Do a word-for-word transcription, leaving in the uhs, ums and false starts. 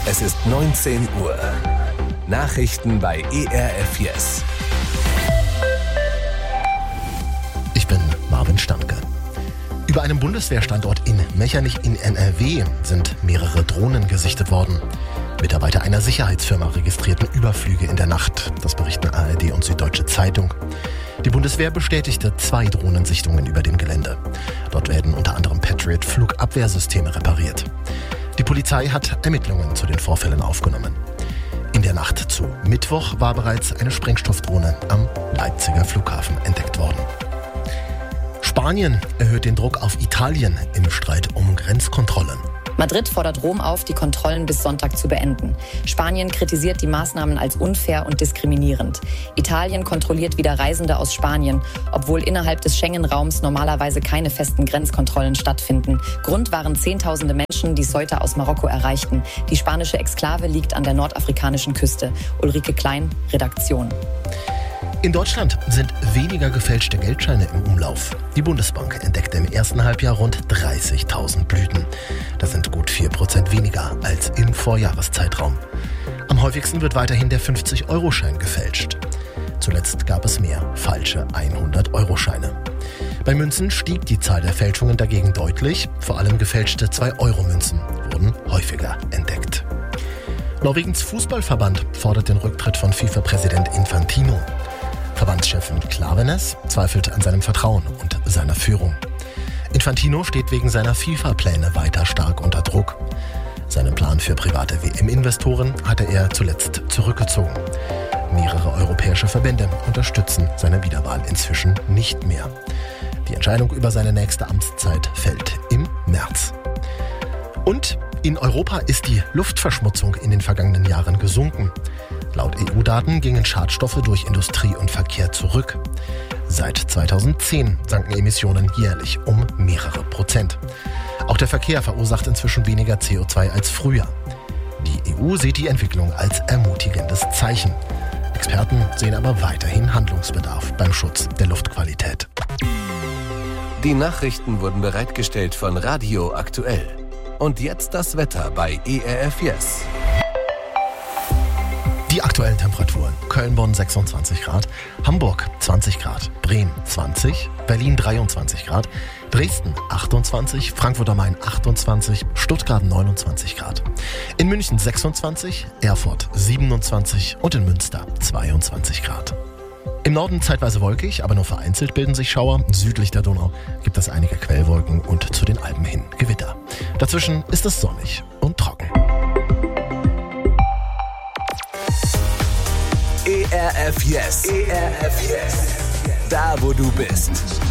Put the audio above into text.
Es ist neunzehn Uhr. Nachrichten bei E R F Yes. Ich bin Marvin Stanke. Über einem Bundeswehrstandort in Mechernich in N R W sind mehrere Drohnen gesichtet worden. Mitarbeiter einer Sicherheitsfirma registrierten Überflüge in der Nacht. Das berichten A R D und Süddeutsche Zeitung. Die Bundeswehr bestätigte zwei Drohnensichtungen über dem Gelände. Dort werden unter anderem Patriot-Flugabwehrsysteme repariert. Die Polizei hat Ermittlungen zu den Vorfällen aufgenommen. In der Nacht zu Mittwoch war bereits eine Sprengstoffdrohne am Leipziger Flughafen entdeckt worden. Spanien erhöht den Druck auf Italien im Streit um Grenzkontrollen. Madrid fordert Rom auf, die Kontrollen bis Sonntag zu beenden. Spanien kritisiert die Maßnahmen als unfair und diskriminierend. Italien kontrolliert wieder Reisende aus Spanien, obwohl innerhalb des Schengen-Raums normalerweise keine festen Grenzkontrollen stattfinden. Grund waren Zehntausende Menschen, die Ceuta aus Marokko erreichten. Die spanische Exklave liegt an der nordafrikanischen Küste. Ulrike Klein, Redaktion. In Deutschland sind weniger gefälschte Geldscheine im Umlauf. Die Bundesbank entdeckte im ersten Halbjahr rund dreißigtausend Blüten. Das sind gut vier Prozent weniger als im Vorjahreszeitraum. Am häufigsten wird weiterhin der fünfzig-Euro-Schein gefälscht. Zuletzt gab es mehr falsche hundert-Euro-Scheine. Bei Münzen stieg die Zahl der Fälschungen dagegen deutlich. Vor allem gefälschte zwei-Euro-Münzen wurden häufiger entdeckt. Norwegens Fußballverband fordert den Rücktritt von FIFA-Präsident Infantino. Verbandschefin Klaveness zweifelt an seinem Vertrauen und seiner Führung. Infantino steht wegen seiner FIFA-Pläne weiter stark unter Druck. Seinen Plan für private W M-Investoren hatte er zuletzt zurückgezogen. Mehrere europäische Verbände unterstützen seine Wiederwahl inzwischen nicht mehr. Die Entscheidung über seine nächste Amtszeit fällt im März. Und in Europa ist die Luftverschmutzung in den vergangenen Jahren gesunken. Laut E U-Daten gingen Schadstoffe durch Industrie und Verkehr zurück. Seit zweitausendzehn sanken Emissionen jährlich um mehrere Prozent. Auch der Verkehr verursacht inzwischen weniger C O zwei als früher. Die E U sieht die Entwicklung als ermutigendes Zeichen. Experten sehen aber weiterhin Handlungsbedarf beim Schutz der Luftqualität. Die Nachrichten wurden bereitgestellt von Radio Aktuell. Und jetzt das Wetter bei E R F Yes. Die aktuellen Temperaturen: Köln-Bonn sechsundzwanzig Grad, Hamburg zwanzig Grad, Bremen zwanzig, Berlin dreiundzwanzig Grad, Dresden achtundzwanzig, Frankfurt am Main achtundzwanzig, Stuttgart neunundzwanzig Grad, in München sechsundzwanzig, Erfurt siebenundzwanzig und in Münster zweiundzwanzig Grad. Im Norden zeitweise wolkig, aber nur vereinzelt bilden sich Schauer. Südlich der Donau gibt es einige Quellwolken und zu den Alpen hin Gewitter. Dazwischen ist es sonnig und trocken. E R F Yes. E R F Yes. Da, wo du bist.